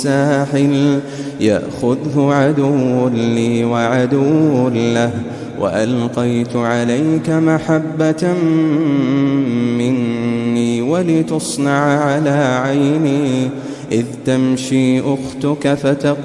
الساحل يأخذه عدو لي وعدو له وألقيت عليك محبة مني ولتصنع على عيني إذ تمشي أختك فتقول